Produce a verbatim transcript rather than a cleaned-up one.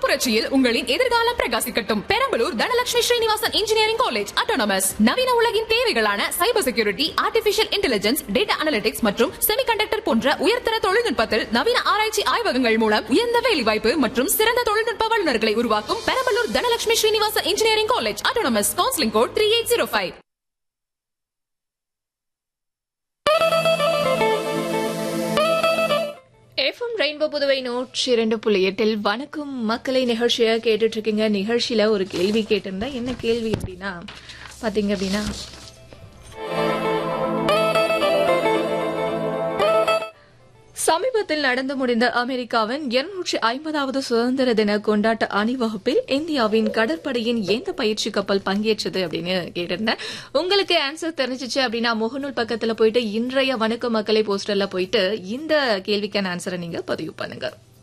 புரட்சியில் உங்களின் எதிர்காலம் பிரகாசிக்கட்டும். Perambalur Dhanalakshmi Srinivasan engineering college autonomous. நவீன உலகின் தேவைகளான cyber security, artificial intelligence, data analytics மற்றும் செமிகண்டக்டர் போன்ற உயர்தர தொழில்நுட்பத்தில் நவீன ஆராய்ச்சி ஆய்வகங்கள் மூலம் உயர்ந்த வேலைவாய்ப்பு மற்றும் சிறந்த தொழில்நுட்ப வல்லுநர்களை உருவாக்கும் Perambalur Dhanalakshmi Srinivasan engineering college autonomous. Counselling code three eight zero five. FM rainbow Puduvai நூற்றி இரண்டு புள்ளி எட்டில் வணக்கம் மக்களை நிகழ்ச்சியை கேட்டுட்டு இருக்கீங்க. நிகழ்ச்சியில ஒரு கேள்வி கேட்டிருந்தா என்ன கேள்வி அப்படின்னா பாத்தீங்க அப்படின்னா சமீபத்தில் நடந்து முடிந்த அமெரிக்காவின் இருநூற்றி ஐம்பதாவது சுதந்திர தின கொண்டாட்ட அணிவகுப்பில் இந்தியாவின் கடற்படையின் எந்த பயிற்சி கப்பல் பங்கேற்றது அப்படின்னு கேட்டிருந்தேன். உங்களுக்கு ஆன்சர் தெரிஞ்சிச்சு அப்படின்னா முகநூல் பக்கத்துல போயிட்டு இன்றைய வணக்க மக்களை போஸ்டர்ல போயிட்டு இந்த கேள்விக்கான ஆன்சரை நீங்க பதிவு பண்ணுங்க.